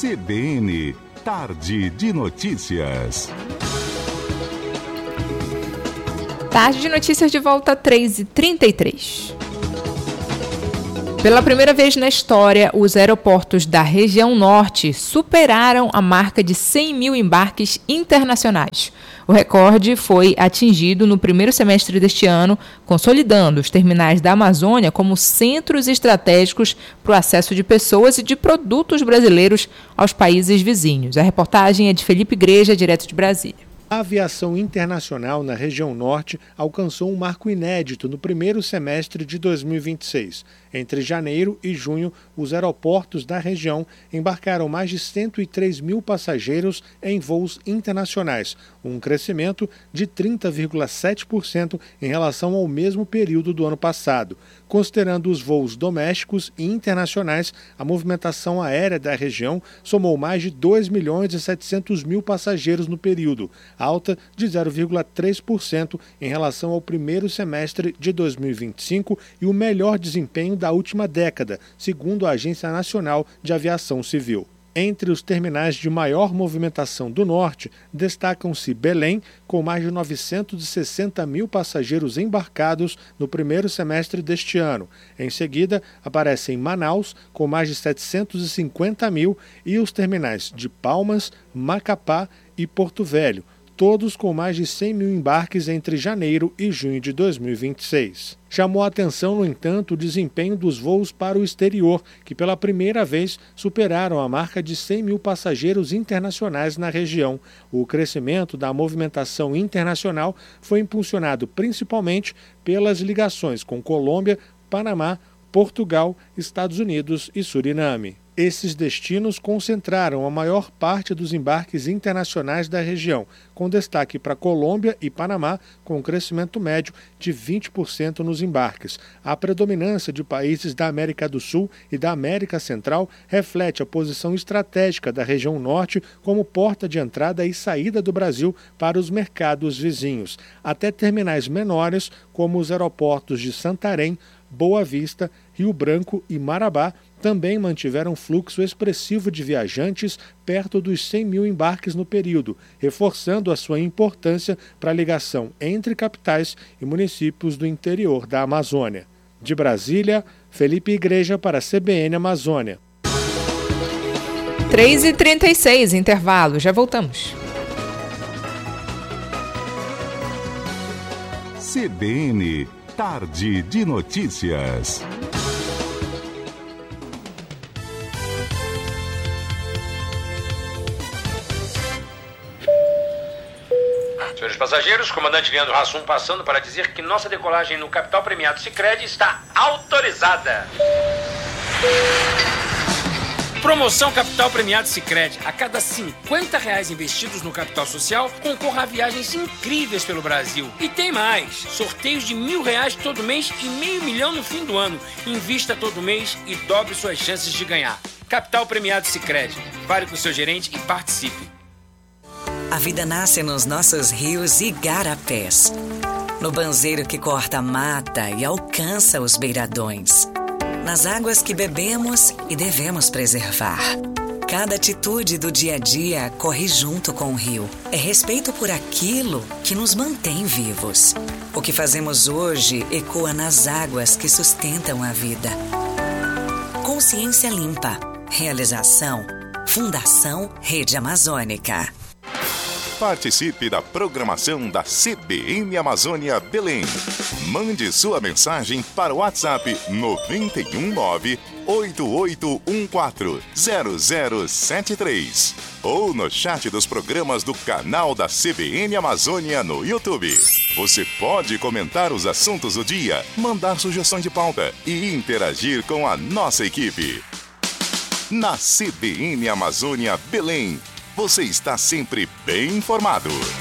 CBN, Tarde de Notícias. Tarde de Notícias de volta, 3h33. Pela primeira vez na história, os aeroportos da região norte superaram a marca de 100 mil embarques internacionais. O recorde foi atingido no primeiro semestre deste ano, consolidando os terminais da Amazônia como centros estratégicos para o acesso de pessoas e de produtos brasileiros aos países vizinhos. A reportagem é de Felipe Igreja, direto de Brasília. A aviação internacional na região norte alcançou um marco inédito no primeiro semestre de 2026. Entre janeiro e junho, os aeroportos da região embarcaram mais de 103 mil passageiros em voos internacionais, um crescimento de 30,7% em relação ao mesmo período do ano passado. Considerando os voos domésticos e internacionais, a movimentação aérea da região somou mais de 2 milhões e 700 mil passageiros no período, alta de 0,3% em relação ao primeiro semestre de 2025 e o melhor desempenho da última década, segundo a Agência Nacional de Aviação Civil. Entre os terminais de maior movimentação do norte, destacam-se Belém, com mais de 960 mil passageiros embarcados no primeiro semestre deste ano. Em seguida, aparecem Manaus, com mais de 750 mil, e os terminais de Palmas, Macapá e Porto Velho, todos com mais de 100 mil embarques entre janeiro e junho de 2026. Chamou a atenção, no entanto, o desempenho dos voos para o exterior, que pela primeira vez superaram a marca de 100 mil passageiros internacionais na região. O crescimento da movimentação internacional foi impulsionado principalmente pelas ligações com Colômbia, Panamá, Portugal, Estados Unidos e Suriname. Esses destinos concentraram a maior parte dos embarques internacionais da região, com destaque para Colômbia e Panamá, com um crescimento médio de 20% nos embarques. A predominância de países da América do Sul e da América Central reflete a posição estratégica da região norte como porta de entrada e saída do Brasil para os mercados vizinhos. Até terminais menores, como os aeroportos de Santarém, Boa Vista, Rio Branco e Marabá, também mantiveram fluxo expressivo de viajantes perto dos 100 mil embarques no período, reforçando a sua importância para a ligação entre capitais e municípios do interior da Amazônia. De Brasília, Felipe Igreja para a CBN Amazônia. 3h36, intervalo, já voltamos. CBN, Tarde de Notícias. Senhores passageiros, comandante Leandro Hassum passando para dizer que nossa decolagem no Capital Premiado Sicredi está autorizada. Promoção Capital Premiado Sicredi. A cada R$50 investidos no capital social, concorra a viagens incríveis pelo Brasil. E tem mais. Sorteios de R$1.000 todo mês e R$500 mil no fim do ano. Invista todo mês e dobre suas chances de ganhar. Capital Premiado Sicredi. Fale com o seu gerente e participe. A vida nasce nos nossos rios e igarapés. No banzeiro que corta a mata e alcança os beiradões. Nas águas que bebemos e devemos preservar. Cada atitude do dia a dia corre junto com o rio. É respeito por aquilo que nos mantém vivos. O que fazemos hoje ecoa nas águas que sustentam a vida. Consciência Limpa. Realização Fundação Rede Amazônica. Participe da programação da CBN Amazônia Belém. Mande sua mensagem para o WhatsApp 919-8814-0073 ou no chat dos programas do canal da CBN Amazônia no YouTube. Você pode comentar os assuntos do dia, mandar sugestões de pauta e interagir com a nossa equipe. Na CBN Amazônia Belém, você está sempre bem informado.